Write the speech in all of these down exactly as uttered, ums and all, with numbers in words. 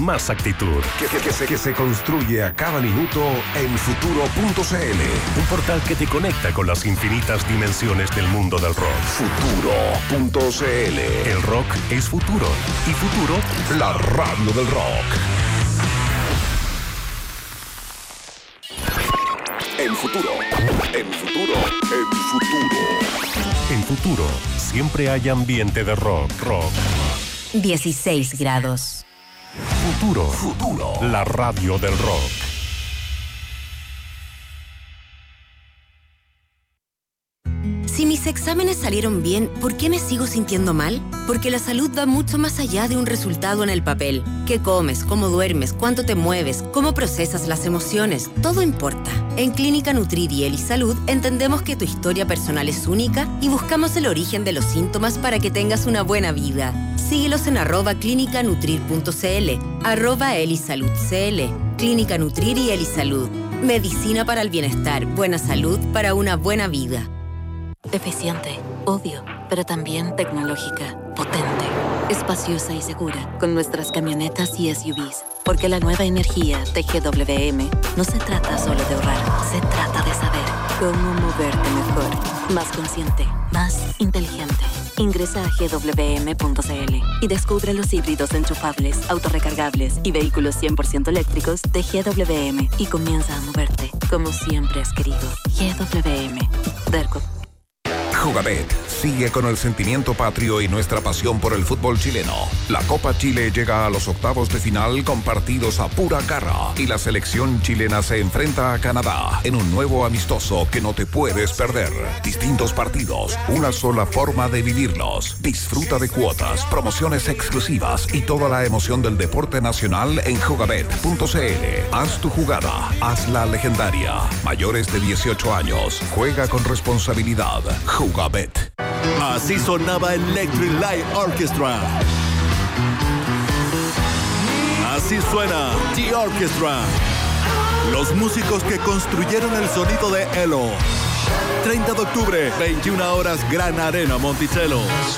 más actitud. Que, que, que, se, que se construye a cada minuto en futuro punto c l. Un portal que te conecta con las infinitas dimensiones del mundo del rock. futuro punto c l. El rock es futuro. Y futuro, la radio del rock. En futuro, en futuro, en futuro. En futuro, siempre hay ambiente de rock, rock. dieciséis grados. Futuro, futuro. La radio del rock. Si mis exámenes salieron bien, ¿por qué me sigo sintiendo mal? Porque la salud va mucho más allá de un resultado en el papel. ¿Qué comes? ¿Cómo duermes? ¿Cuánto te mueves? ¿Cómo procesas las emociones? Todo importa. En Clínica Nutrir y Elisalud entendemos que tu historia personal es única y buscamos el origen de los síntomas para que tengas una buena vida. Síguelos en arroba clínica nutrir punto c l, arroba Elisalud C L. Clínica Nutrir y Elisalud. Medicina para el bienestar, buena salud para una buena vida. Eficiente, obvio, pero también tecnológica, potente, espaciosa y segura con nuestras camionetas y S U Vs. Porque la nueva energía de G W M no se trata solo de ahorrar, se trata de saber cómo moverte mejor, más consciente, más inteligente. Ingresa a G W M punto c l y descubre los híbridos enchufables, autorrecargables y vehículos cien por ciento eléctricos de G W M y comienza a moverte como siempre has querido. G W M. Derco. Jugabet sigue con el sentimiento patrio y nuestra pasión por el fútbol chileno. La Copa Chile llega a los octavos de final con partidos a pura garra y la selección chilena se enfrenta a Canadá en un nuevo amistoso que no te puedes perder. Distintos partidos, una sola forma de vivirlos. Disfruta de cuotas, promociones exclusivas y toda la emoción del deporte nacional en jugabet punto c l. Haz tu jugada, hazla legendaria. Mayores de dieciocho años, juega con responsabilidad. Jugabet. Así sonaba Electric Light Orchestra. Así suena The Orchestra. Los músicos que construyeron el sonido de Elo. treinta de octubre, veintiuna horas, Gran Arena Monticello.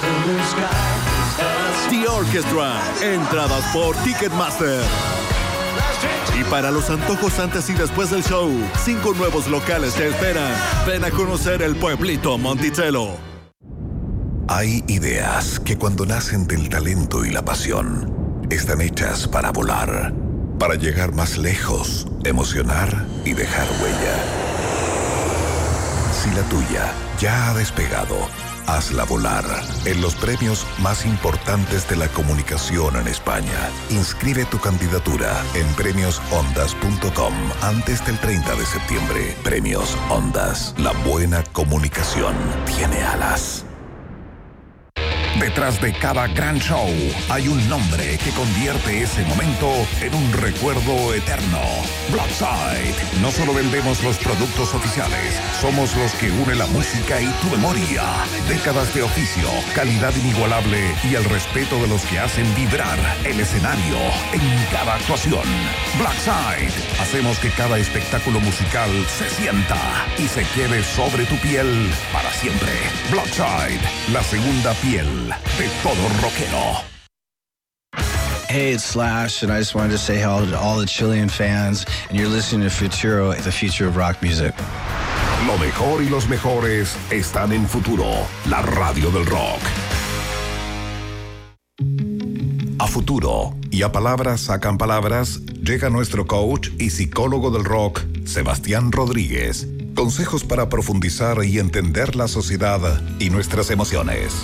The Orchestra. Entradas por Ticketmaster. Y para los antojos antes y después del show, cinco nuevos locales te esperan. Ven a conocer el pueblito Monticello. Hay ideas que cuando nacen del talento y la pasión, están hechas para volar, para llegar más lejos, emocionar y dejar huella. Si la tuya ya ha despegado, hazla volar en los premios más importantes de la comunicación en España. Inscribe tu candidatura en premios ondas punto com antes del treinta de septiembre. Premios Ondas. La buena comunicación tiene alas. Detrás de cada gran show hay un nombre que convierte ese momento en un recuerdo eterno. Blackside. No solo vendemos los productos oficiales, somos los que une la música y tu memoria. Décadas de oficio, calidad inigualable y el respeto de los que hacen vibrar el escenario en cada actuación. Blackside. Hacemos que cada espectáculo musical se sienta y se quede sobre tu piel para siempre. Blackside. La segunda piel de todo rockero. Hey, it's Slash, and I just wanted to say hello to all the Chilean fans, and you're listening to Futuro, the future of rock music. Lo mejor y los mejores están en Futuro, la radio del rock. A Futuro y a Palabras Sacan Palabras llega nuestro coach y psicólogo del rock, Sebastián Rodríguez. Consejos para profundizar y entender la sociedad y nuestras emociones.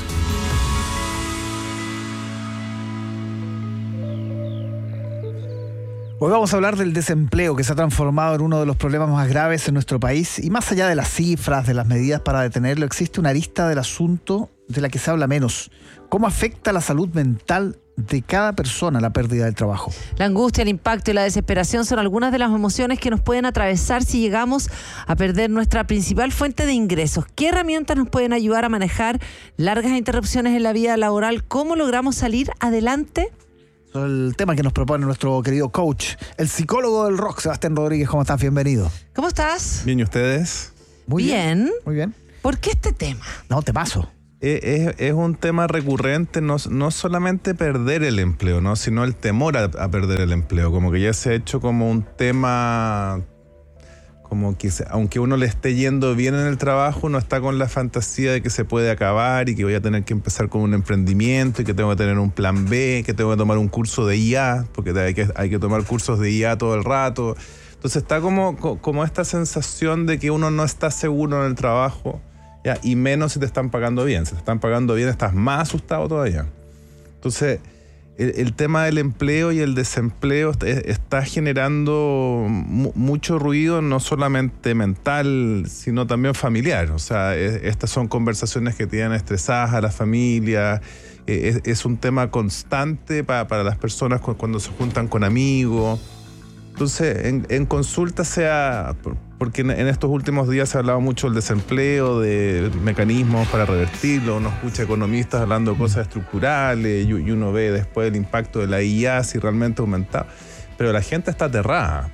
Hoy vamos a hablar del desempleo, que se ha transformado en uno de los problemas más graves en nuestro país. Y más allá de las cifras, de las medidas para detenerlo, existe una arista del asunto de la que se habla menos. ¿Cómo afecta la salud mental de cada persona la pérdida del trabajo? La angustia, el impacto y la desesperación son algunas de las emociones que nos pueden atravesar si llegamos a perder nuestra principal fuente de ingresos. ¿Qué herramientas nos pueden ayudar a manejar largas interrupciones en la vida laboral? ¿Cómo logramos salir adelante? El tema que nos propone nuestro querido coach, el psicólogo del rock, Sebastián Rodríguez. ¿Cómo estás? Bienvenido. ¿Cómo estás? Bien, ¿y ustedes? Muy bien. Bien. Muy bien. ¿Por qué este tema? No, te paso. Es, es un tema recurrente, no, no solamente perder el empleo, ¿no? Sino el temor a, a perder el empleo. Como que ya se ha hecho como un tema, como que se, aunque uno le esté yendo bien en el trabajo, uno está con la fantasía de que se puede acabar y que voy a tener que empezar con un emprendimiento y que tengo que tener un plan B, que tengo que tomar un curso de I A, porque hay que, hay que tomar cursos de I A todo el rato. Entonces está como, como esta sensación de que uno no está seguro en el trabajo. Ya, y menos si te están pagando bien. Si te están pagando bien, estás más asustado todavía. Entonces, el, el tema del empleo y el desempleo está, está generando mu- mucho ruido, no solamente mental, sino también familiar. O sea, es, estas son conversaciones que tienen estresadas a la familia. Es, es un tema constante para, para las personas cuando se juntan con amigos. Entonces, en, en consulta sea, porque en, en estos últimos días se ha hablado mucho del desempleo, de mecanismos para revertirlo, uno escucha economistas hablando de cosas estructurales y, y uno ve después el impacto de la I A si realmente ha aumentado, pero la gente está aterrada.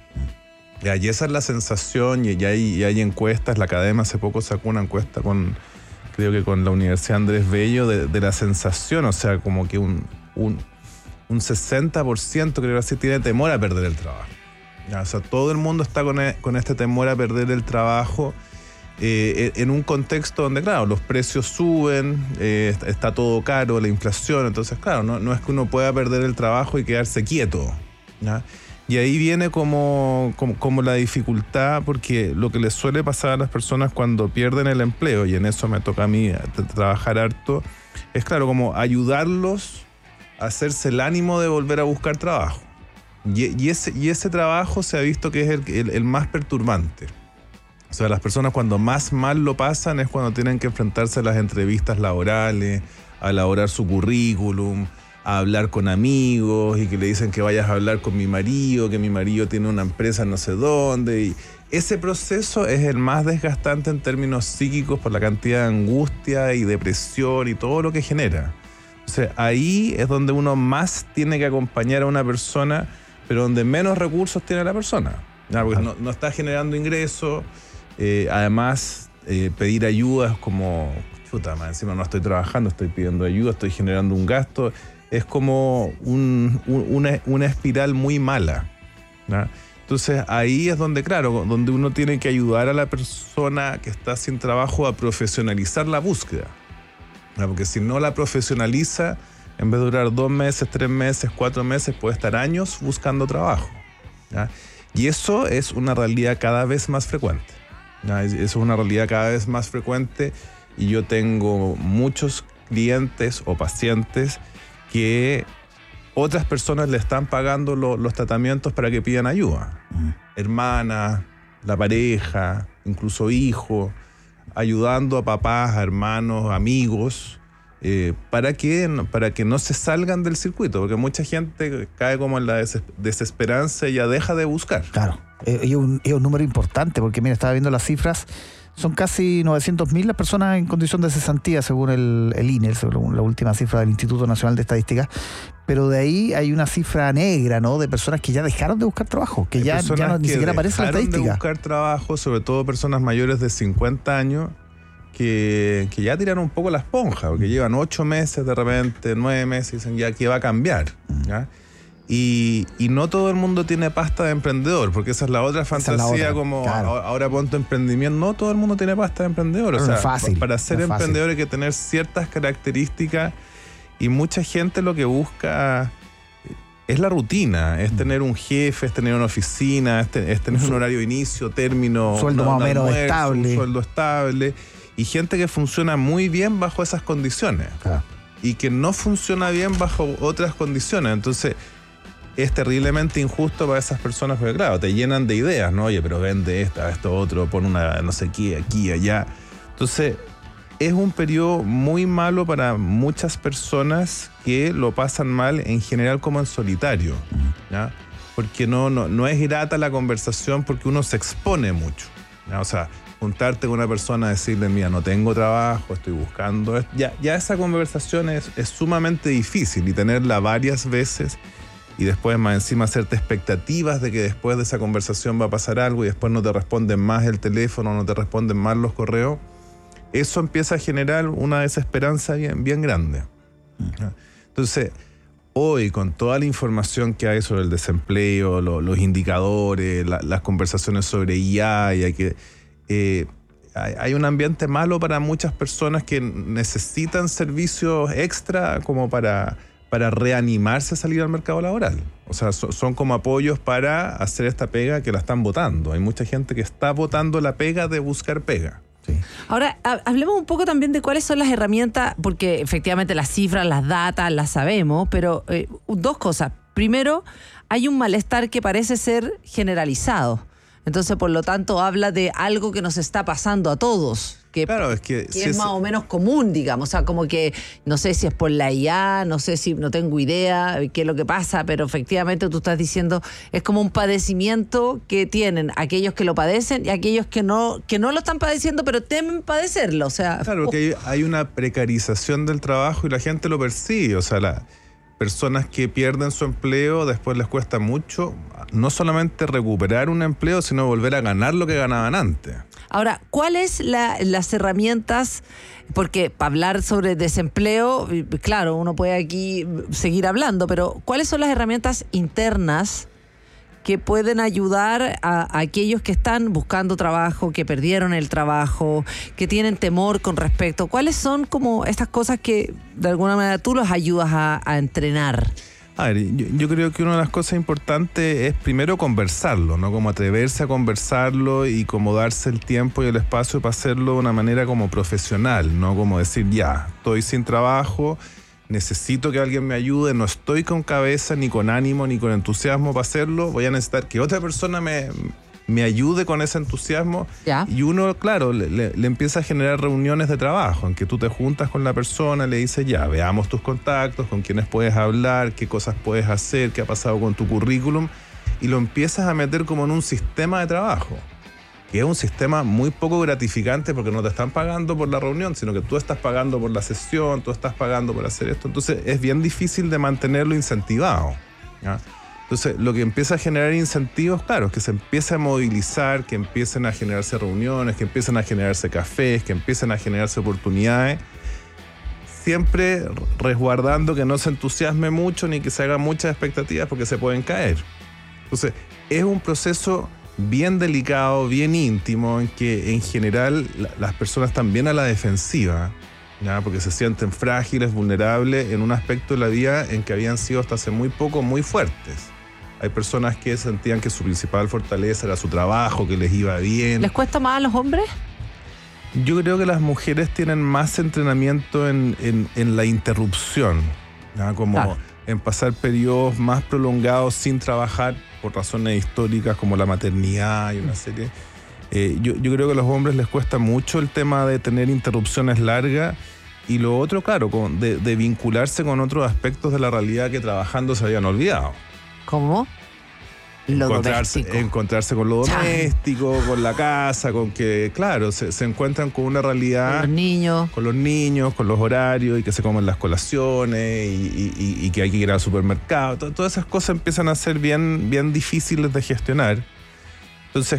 Y esa es la sensación, y hay, y hay encuestas, la Academia hace poco sacó una encuesta con, creo que con la Universidad Andrés Bello, de, de la sensación, o sea, como que un, un, un sesenta por ciento creo que así tiene temor a perder el trabajo. Ya, o sea, todo el mundo está con, e, con este temor a perder el trabajo eh, en un contexto donde, claro, los precios suben, eh, está todo caro, la inflación, entonces, claro, no, no es que uno pueda perder el trabajo y quedarse quieto, ¿ya? Y ahí viene como, como, como la dificultad, porque lo que les suele pasar a las personas cuando pierden el empleo, y en eso me toca a mí trabajar harto, es, claro, como ayudarlos a hacerse el ánimo de volver a buscar trabajo. Y, y, ese, y ese trabajo se ha visto que es el, el, el más perturbante. O sea, las personas cuando más mal lo pasan es cuando tienen que enfrentarse a las entrevistas laborales, a elaborar su currículum, a hablar con amigos y que le dicen que vayas a hablar con mi marido, que mi marido tiene una empresa no sé dónde. Y ese proceso es el más desgastante en términos psíquicos por la cantidad de angustia y depresión y todo lo que genera. O sea, ahí es donde uno más tiene que acompañar a una persona, pero donde menos recursos tiene la persona. ¿Ya? Porque no, no está generando ingresos, eh, además eh, pedir ayuda es como, chuta, más encima no estoy trabajando, estoy pidiendo ayuda, estoy generando un gasto, es como un, un, una, una espiral muy mala, ¿ya? Entonces ahí es donde, claro, donde uno tiene que ayudar a la persona que está sin trabajo a profesionalizar la búsqueda, ¿ya? Porque si no la profesionaliza, en vez de durar dos meses, tres meses, cuatro meses, puede estar años buscando trabajo, ¿ya? Y eso es una realidad cada vez más frecuente, ¿ya? Eso es una realidad cada vez más frecuente y yo tengo muchos clientes o pacientes que otras personas le están pagando lo, los tratamientos para que pidan ayuda. Mm. Hermana, la pareja, incluso hijos, ayudando a papás, a hermanos, amigos, Eh, para que, para que no se salgan del circuito, porque mucha gente cae como en la des- desesperanza y ya deja de buscar. Claro, es eh, un, un número importante, porque mira, estaba viendo las cifras, son casi novecientos mil las personas en condición de cesantía, según el, el I N E, según la última cifra del Instituto Nacional de Estadística, pero de ahí hay una cifra negra, ¿no?, de personas que ya dejaron de buscar trabajo, que ya, ya no, ni siquiera aparece en la estadística. De buscar trabajo, sobre todo personas mayores de cincuenta años, Que, que ya tiraron un poco la esponja, porque llevan ocho meses de repente, nueve meses, y dicen ya que va a cambiar, ¿ya? Y, y no todo el mundo tiene pasta de emprendedor, porque esa es la otra fantasía, la otra, como claro. Ahora ponte emprendimiento, no todo el mundo tiene pasta de emprendedor, o sea, no es fácil, para ser no emprendedor fácil. Hay que tener ciertas características y mucha gente lo que busca es la rutina, es tener un jefe, es tener una oficina, es, te, es tener un horario de inicio, término, sueldo una, más o menos almuerzo, estable. Un sueldo estable. Y gente que funciona muy bien bajo esas condiciones. Claro. Y que no funciona bien bajo otras condiciones. Entonces, es terriblemente injusto para esas personas, porque claro, te llenan de ideas, ¿no? Oye, pero vende esta, esto otro, pon una no sé qué, aquí, allá. Entonces, es un periodo muy malo para muchas personas que lo pasan mal en general como en solitario, ¿ya? Porque no, no, no es grata la conversación porque uno se expone mucho, ¿ya? O sea, juntarte con una persona, decirle, mira, no tengo trabajo, estoy buscando, ya, ya esa conversación es, es sumamente difícil y tenerla varias veces y después más encima hacerte expectativas de que después de esa conversación va a pasar algo y después no te responden más el teléfono, no te responden más los correos, eso empieza a generar una desesperanza bien, bien grande. Entonces, hoy, con toda la información que hay sobre el desempleo, lo, los indicadores, la, las conversaciones sobre I A, y hay, que, eh, hay, hay un ambiente malo para muchas personas que necesitan servicios extra como para, para reanimarse a salir al mercado laboral. O sea, so, son como apoyos para hacer esta pega que la están votando. Hay mucha gente que está votando la pega de buscar pega. Sí. Ahora, hablemos un poco también de cuáles son las herramientas, porque efectivamente las cifras, las datas, las sabemos, pero eh, dos cosas. Primero, hay un malestar que parece ser generalizado. Entonces, por lo tanto, habla de algo que nos está pasando a todos. Que, claro, es que, que si es, es más o menos común, digamos. O sea, como que no sé si es por la I A, no sé si, no tengo idea qué es lo que pasa, pero efectivamente tú estás diciendo, es como un padecimiento que tienen aquellos que lo padecen y aquellos que no, que no lo están padeciendo, pero temen padecerlo. O sea, claro, oh. que hay, hay una precarización del trabajo y la gente lo percibe. O sea, las personas que pierden su empleo, después les cuesta mucho, no solamente recuperar un empleo, sino volver a ganar lo que ganaban antes. Ahora, ¿cuáles la, las herramientas? Porque para hablar sobre desempleo, claro, uno puede aquí seguir hablando, pero ¿cuáles son las herramientas internas que pueden ayudar a, a aquellos que están buscando trabajo, que perdieron el trabajo, que tienen temor con respecto? ¿Cuáles son como estas cosas que de alguna manera tú los ayudas a, a entrenar? A ver, yo, yo creo que una de las cosas importantes es primero conversarlo, ¿no? Como atreverse a conversarlo y como darse el tiempo y el espacio para hacerlo de una manera como profesional, ¿no? Como decir, ya, estoy sin trabajo, necesito que alguien me ayude, no estoy con cabeza, ni con ánimo, ni con entusiasmo para hacerlo, voy a necesitar que otra persona me, me ayude con ese entusiasmo. ¿Ya? Y uno, claro, le, le, le empieza a generar reuniones de trabajo en que tú te juntas con la persona, le dices, ya, veamos tus contactos, con quiénes puedes hablar, qué cosas puedes hacer, qué ha pasado con tu currículum, y lo empiezas a meter como en un sistema de trabajo, que es un sistema muy poco gratificante porque no te están pagando por la reunión, sino que tú estás pagando por la sesión, tú estás pagando por hacer esto, entonces es bien difícil de mantenerlo incentivado, ¿ya? Entonces, lo que empieza a generar incentivos, claro, es que se empiece a movilizar, que empiecen a generarse reuniones, que empiecen a generarse cafés, que empiecen a generarse oportunidades, siempre resguardando que no se entusiasme mucho ni que se hagan muchas expectativas porque se pueden caer. Entonces, es un proceso bien delicado, bien íntimo, en que en general la, las personas están bien a la defensiva, ¿ya? Porque se sienten frágiles, vulnerables en un aspecto de la vida en que habían sido hasta hace muy poco muy fuertes. Hay personas que sentían que su principal fortaleza era su trabajo, que les iba bien. ¿Les cuesta más a los hombres? Yo creo que las mujeres tienen más entrenamiento en, en, en la interrupción, ¿ya? Como claro. En pasar periodos más prolongados sin trabajar por razones históricas como la maternidad y una serie. Eh, yo, yo creo que a los hombres les cuesta mucho el tema de tener interrupciones largas y lo otro, claro, con, de, de vincularse con otros aspectos de la realidad que trabajando se habían olvidado. ¿Cómo? Lo encontrarse, doméstico. Encontrarse con lo doméstico, con la casa, con que, claro, se, se encuentran con una realidad. Con los niños. Con los niños, con los horarios y que se comen las colaciones y, y, y que hay que ir al supermercado. Todo, todas esas cosas empiezan a ser bien, bien difíciles de gestionar. Entonces,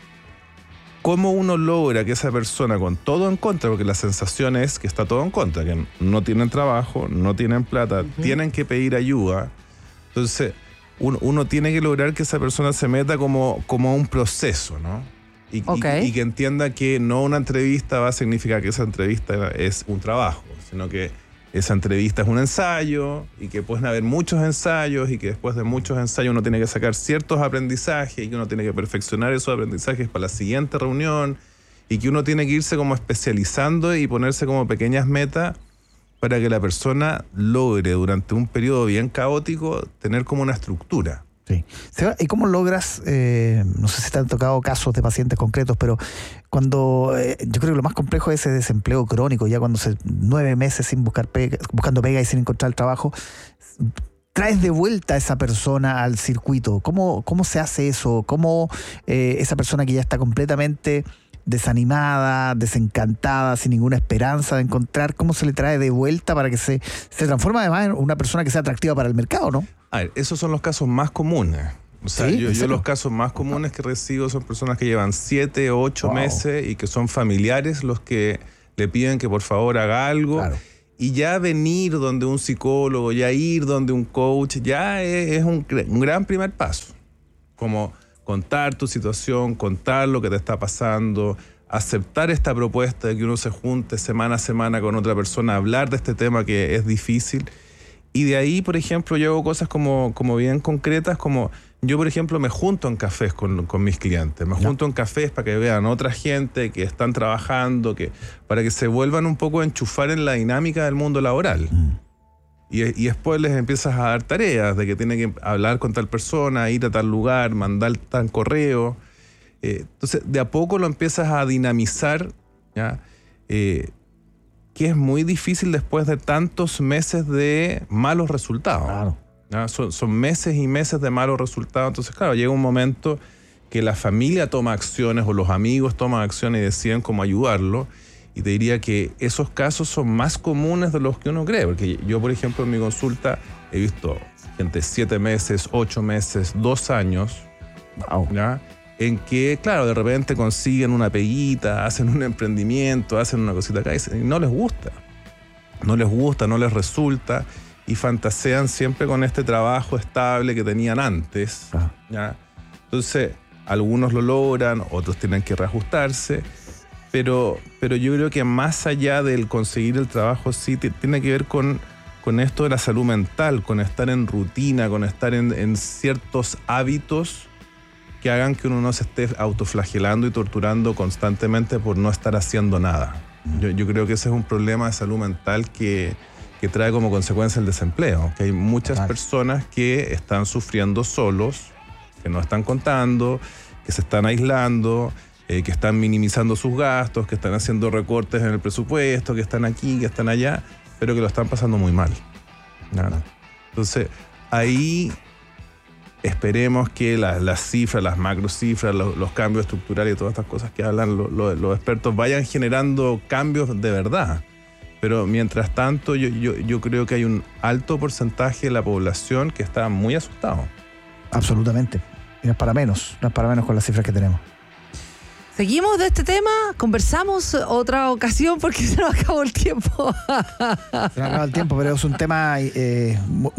¿cómo uno logra que esa persona con todo en contra, porque la sensación es que está todo en contra, que no tienen trabajo, no tienen plata, uh-huh. tienen que pedir ayuda? Entonces, uno, uno tiene que lograr que esa persona se meta como, como un proceso, ¿no? Y, okay. y, y que entienda que no una entrevista va a significar que esa entrevista es un trabajo, sino que esa entrevista es un ensayo y que pueden haber muchos ensayos y que después de muchos ensayos uno tiene que sacar ciertos aprendizajes y que uno tiene que perfeccionar esos aprendizajes para la siguiente reunión y que uno tiene que irse como especializando y ponerse como pequeñas metas para que la persona logre durante un periodo bien caótico tener como una estructura. Sí. ¿Y cómo logras, eh, no sé si te han tocado casos de pacientes concretos, pero cuando, eh, yo creo que lo más complejo es ese desempleo crónico, ya cuando se nueve meses sin buscar pega, buscando pega y sin encontrar el trabajo, traes de vuelta a esa persona al circuito. ¿Cómo, cómo se hace eso? ¿Cómo eh, esa persona que ya está completamente desanimada, desencantada, sin ninguna esperanza de encontrar, cómo se le trae de vuelta para que se, se transforme además en una persona que sea atractiva para el mercado, ¿no? A ver, esos son los casos más comunes. O sea, ¿sí? yo, yo los casos más comunes que recibo son personas que llevan siete o ocho wow. meses y que son familiares los que le piden que por favor haga algo. Claro. Y ya venir donde un psicólogo, ya ir donde un coach, ya es, es un, un gran primer paso. Como contar tu situación, contar lo que te está pasando, aceptar esta propuesta de que uno se junte semana a semana con otra persona, hablar de este tema que es difícil. Y de ahí, por ejemplo, yo hago cosas como, como bien concretas, como yo, por ejemplo, me junto en cafés con, con mis clientes. Me junto en cafés para que vean otra gente que están trabajando, que, para que se vuelvan un poco a enchufar en la dinámica del mundo laboral. Mm. Y, y después les empiezas a dar tareas de que tienen que hablar con tal persona, ir a tal lugar, mandar tal correo. Eh, entonces, de a poco lo empiezas a dinamizar, ¿ya? Eh, que es muy difícil después de tantos meses de malos resultados. Claro. ¿Ya? Son, son meses y meses de malos resultados. Entonces, claro, llega un momento que la familia toma acciones o los amigos toman acciones y deciden cómo ayudarlo. Y te diría que esos casos son más comunes de los que uno cree. Porque yo, por ejemplo, en mi consulta he visto gente siete meses, ocho meses, dos años, wow. ¿ya? En que, claro, de repente consiguen una peguita, hacen un emprendimiento, hacen una cosita acá y no les gusta. No les gusta, no les resulta y fantasean siempre con este trabajo estable que tenían antes. Ah. ¿Ya? Entonces, algunos lo logran, otros tienen que reajustarse, pero, pero yo creo que más allá del conseguir el trabajo, sí t- tiene que ver con, con esto de la salud mental, con estar en rutina, con estar en, en ciertos hábitos que hagan que uno no se esté autoflagelando y torturando constantemente por no estar haciendo nada. Yo, yo creo que ese es un problema de salud mental que, que trae como consecuencia el desempleo, que hay muchas Total. personas que están sufriendo solos, que no están contando, que se están aislando, eh, que están minimizando sus gastos, que están haciendo recortes en el presupuesto, que están aquí, que están allá, pero que lo están pasando muy mal. Nada. Entonces, ahí esperemos que las, las cifras, las macrocifras, los, los cambios estructurales y todas estas cosas que hablan lo, lo, los expertos vayan generando cambios de verdad. Pero mientras tanto, yo, yo, yo creo que hay un alto porcentaje de la población que está muy asustado. Absolutamente. Y no es para menos, no es para menos con las cifras que tenemos. Seguimos de este tema, conversamos otra ocasión porque se nos acabó el tiempo. Se nos acabó el tiempo, pero es un tema eh,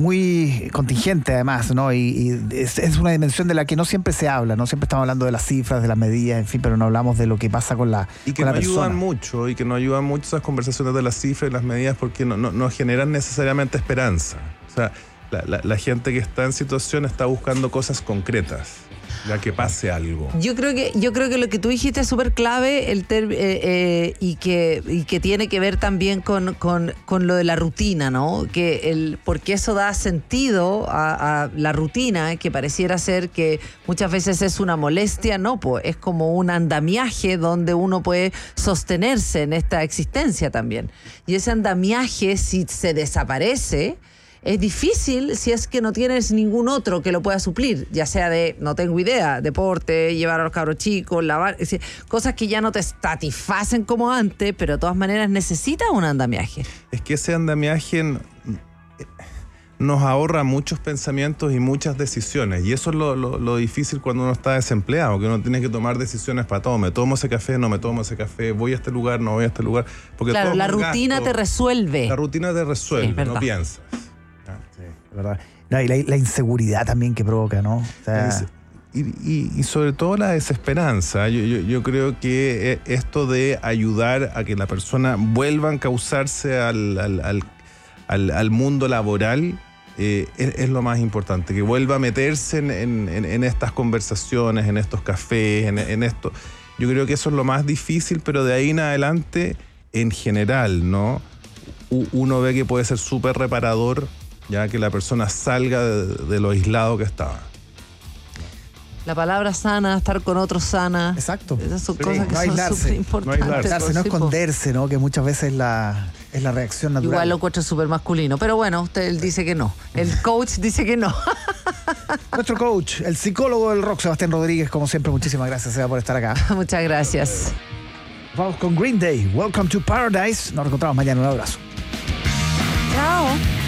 muy contingente además, ¿no? Y, y es, es una dimensión de la que no siempre se habla, ¿no? Siempre estamos hablando de las cifras, de las medidas, en fin, pero no hablamos de lo que pasa con la Y que con no la ayudan persona. mucho, y que no ayudan mucho esas conversaciones de las cifras y las medidas porque no, no, no generan necesariamente esperanza. O sea, la, la, la gente que está en situación está buscando cosas concretas. Ya que pase algo. Yo creo que yo creo que lo que tú dijiste es súper clave el ter, eh, eh, y que y que tiene que ver también con, con, con lo de la rutina, ¿no? Que el porque eso da sentido a, a la rutina, que pareciera ser que muchas veces es una molestia, no, pues es como un andamiaje donde uno puede sostenerse en esta existencia también. Y ese andamiaje, si se desaparece, es difícil si es que no tienes ningún otro que lo pueda suplir, ya sea de, no tengo idea, deporte, llevar a los cabros chicos, lavar, es decir, cosas que ya no te satisfacen como antes, pero de todas maneras necesitas un andamiaje. Es que ese andamiaje nos ahorra muchos pensamientos y muchas decisiones, y eso es lo, lo, lo difícil cuando uno está desempleado, que uno tiene que tomar decisiones para todo. Me tomo ese café, no me tomo ese café, voy a este lugar, no voy a este lugar. Porque claro, todo la es un rutina gasto. te resuelve. La rutina te resuelve, Sí, no piensas. Sí, verdad. No, y la, la inseguridad también que provoca, ¿no? O sea, Y, y, y sobre todo la desesperanza. Yo, yo, yo creo que esto de ayudar a que la persona vuelva a encauzarse al, al, al, al, al mundo laboral eh, es, es lo más importante, que vuelva a meterse en, en, en estas conversaciones, en estos cafés, en, en esto. Yo creo que eso es lo más difícil, pero de ahí en adelante, en general, ¿no? Uno ve que puede ser súper reparador, ya que la persona salga de, de lo aislado que estaba. La palabra sana, estar con otros sana. Exacto. Esas son Sí, cosas que no son aislarse. súper importantes. No aislarse. no Sí, po. esconderse, ¿no? Que muchas veces la, es la reacción natural. Igual lo encuentro súper masculino, pero bueno, usted él dice que no. El coach dice que no. Nuestro coach, el psicólogo del rock, Sebastián Rodríguez, como siempre, muchísimas gracias, Seba, por estar acá. Muchas gracias. Vamos con Green Day, Welcome to Paradise. Nos encontramos mañana, un abrazo. Chao.